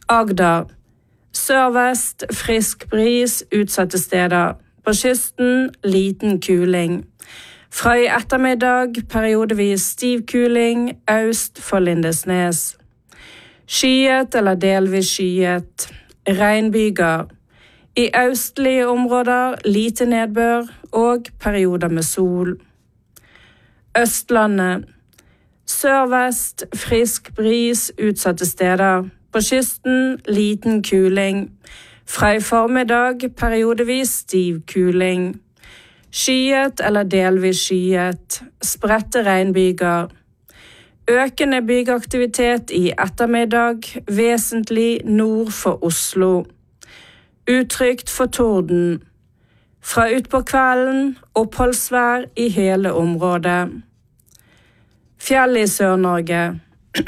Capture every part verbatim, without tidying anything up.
Agder. Sørvest, frisk bris, utsatte steder. På kysten, liten kuling. Fra i ettermiddag, periodevis stiv kuling, øst for Lindesnes. Skyet eller delvis skyet. Regnbyger. I østlige områder, lite nedbør og perioder med sol. Østlandet. Sørvest, frisk bris, utsatte steder. På kysten, liten kuling. Fra i formiddag, periodevis stiv kuling. Skyet eller delvis skyet. Spredte regnbyger. Økende bygeaktivitet i ettermiddag, vesentlig nord for Oslo. Utrygt for torden. Fra utpå kvelden, oppholdsvær i hele området. Fjell i Sør-Norge.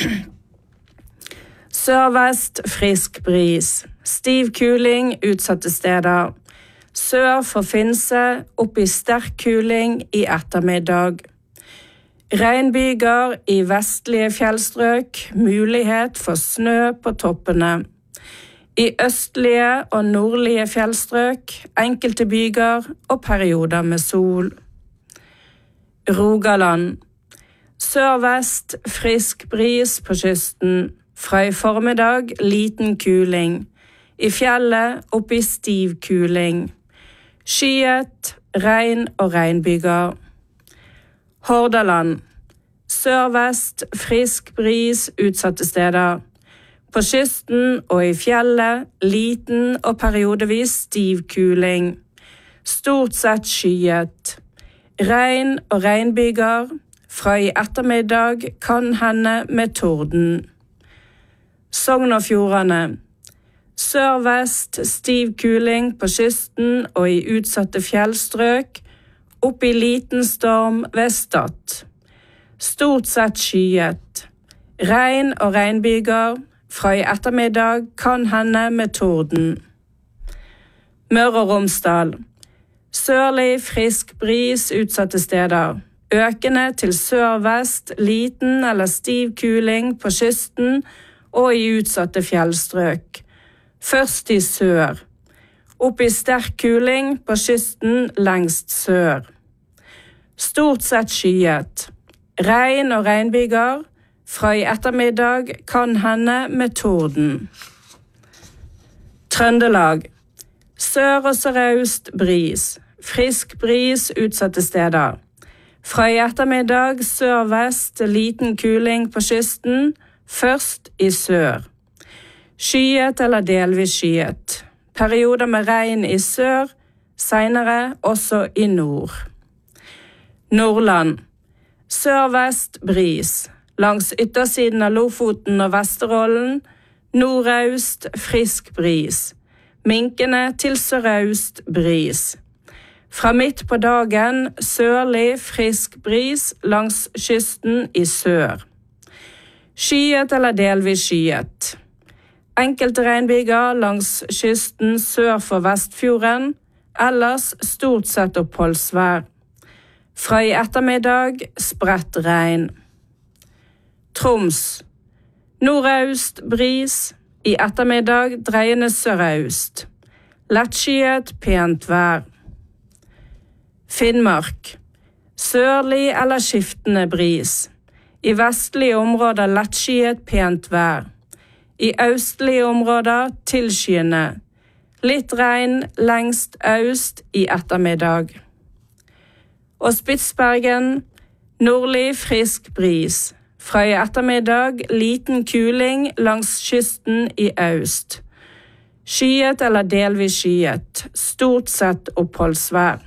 Sørvest, frisk bris. Stiv kuling, utsatte steder. Sør for Finse, opp i sterk kuling i ettermiddag. Regnbyger i vestlige fjellstrøk, mulighet for snø på toppene. I østlige og nordlige fjellstrøk, enkelte byger og perioder med sol. Rogaland. Sørvest, frisk bris på kysten. Fra i formiddag, liten kuling. I fjellet, opp i stiv kuling. Skyet, regn og regnbyger. Hordaland. Sørvest, frisk bris, utsatte steder. På kysten og i fjellet, liten og periodevis stiv kuling. Stort sett skyet. Regn og regnbyger. Fra i ettermiddag kan hende med torden. Sogn og Fjordane. Sørvest, stiv kuling på kysten og i utsatte fjellstrøk, opp i liten storm ved Stad. Stort sett skyet. Regn og regnbyger. Fra i ettermiddag kan hende med torden. Møre og Romsdal. Sørlig, frisk bris, utsatte steder. Økende til sørvest, liten eller stiv kuling på kysten og i utsatte fjellstrøk. Først i sør. Opp i sterk kuling på kysten lengst sør. Stort sett skyet. Regn og regnbyger. Fra i ettermiddag kan hende med torden. Trøndelag. Sør og sørøst bris. Frisk bris, utsatte steder. Fra i ettermiddag sørvest, liten kuling på kysten, først i sør. Skyet eller delvis skyet. Perioder med regn i sør, senere også i nord. Nordland. Sørvest bris. Langs yttersiden av Lofoten og Vesterålen, nordøst frisk bris. Minkende til sørøst bris. Fra midt på dagen sørlig frisk bris langs kysten i sør. Skyet eller delvis skyet. Enkelte regnbyger langs kysten sør for Vestfjorden, ellers stort sett oppholdsvær. Fra i ettermiddag spredt regn. Troms. Nordøst bris, i ettermiddag dreiende sørøst. Lettskyet, pent vær. Finnmark. Sørlig eller skiftende bris. I vestlige områder lettskyet, pent vær. I østlige områder tilskyende. Litt regn lengst øst i ettermiddag. Og Spitsbergen. Nordlig frisk bris. Fra i ettermiddag liten kuling langs kysten i øst. Skyet eller delvis skyet. Stort sett oppholdsvær.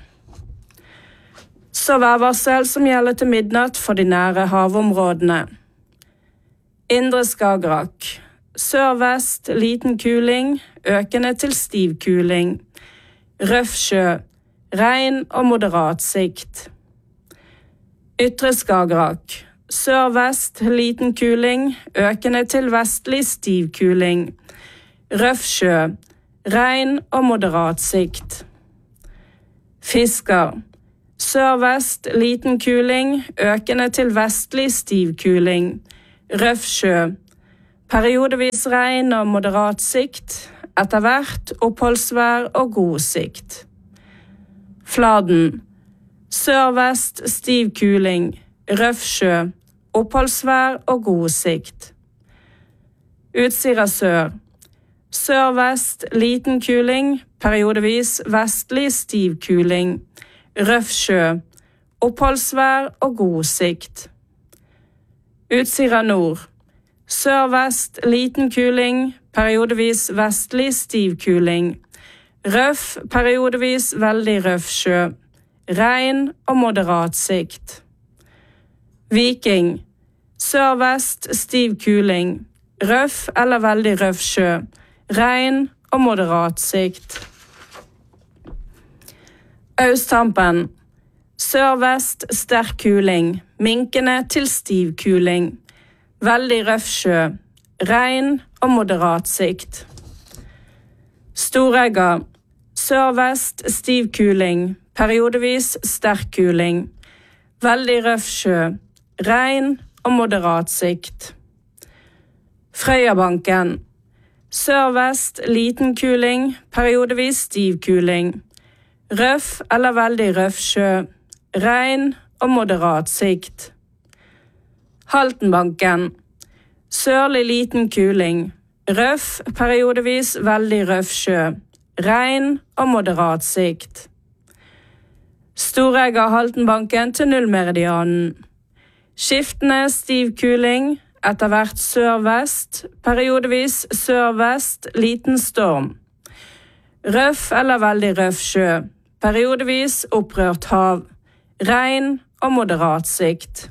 Så værvarsel som gjelder til midnatt for de nære havområdene. Indre Skagerrak. Sørvest, liten kuling, økende til stiv kuling. Røff sjø, regn og moderat sikt. Ytre Skagerrak. Sørvest, liten kuling, økende til vestlig stiv kuling. Røff sjø, regn og moderat sikt. Fisker. Sørvest, liten kuling, økende til vestlig stiv kuling. Røff sjø. periodevis regn og moderat sikt, etter hvert oppholdsvær og god sikt. Fladen, sør-vest stiv kuling, røff sjø, oppholdsvær og god sikt. Utsira sør, sør-vest liten kuling, periodevis vestlig stiv kuling, røff sjø, oppholdsvær og god sikt. Utsira nord, sør-vest liten kuling, periodevis vestlig stiv kuling, røff, periodevis veldig røff sjø, regn og moderat sikt. Viking, sør-vest stiv kuling, røff eller veldig røff sjø, regn og moderat sikt. Austhampen, sør-vest sterk kuling, minkende til stiv kuling, veldig røff sjø, regn og moderat sikt. Storegga, sør-vest stiv kuling, periodevis sterk kuling, veldig røff sjø, regn og moderat sikt. Frøyabanken, sør-vest liten kuling, periodevis stiv kuling, røff eller veldig røff sjø, regn og moderat sikt. Haltenbanken, sørlig liten kuling, røff, periodevis veldig røff sjø, regn og moderat sikt. Storegga Haltenbanken til nullmeridianen. Skiftende stiv kuling, etter hvert sør-vest, periodevis sør-vest, liten storm. Røff eller veldig røff sjø, periodevis opprørt hav, regn og moderat sikt.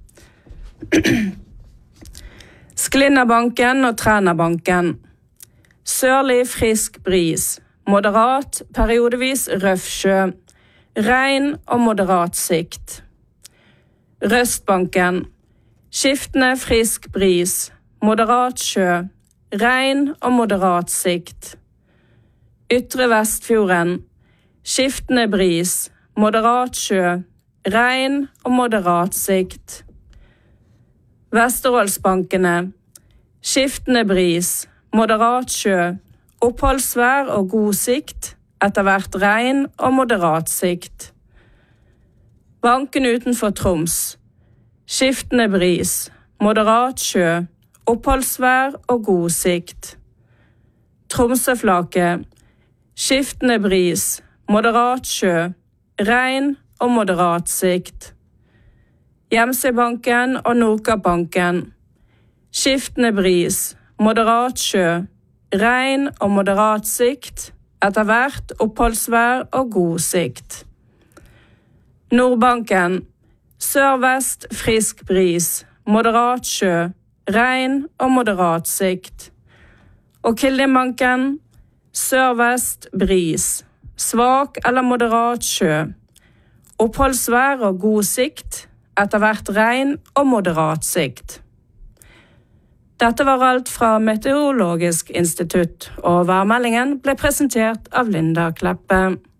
Sklinnabanken og Trænabanken. Sørlig frisk bris, moderat, periodevis røff sjø, regn og moderat sikt. Røstbanken. Skiftende frisk bris, moderat sjø, regn og moderat sikt. Ytre Vestfjorden. Skiftende bris, moderat sjø, regn og moderat sikt. Vesterålsbankene. Skiftende bris, moderat sjø, oppholdsvær og god sikt, etter hvert regn og moderat sikt. Banken utenfor Troms. Skiftende bris, moderat sjø, oppholdsvær og god sikt. Tromsøflaket. Skiftende bris, moderat sjø, regn og moderat sikt. Gjemsøybanken og Nordkappbanken. Skiftende bris, moderat sjø, regn og moderat sikt, etter hvert oppholdsvær og god sikt. Nordbanken. Sør-vest frisk bris, moderat sjø, regn og moderat sikt. Og Kildingbanken. Sør-vest bris, svak eller moderat sjø, oppholdsvær og god sikt, etter hvert regn og moderat sikt. Dette var alt fra Meteorologisk institutt, og værmeldingen ble presentert av Linda Kleppe.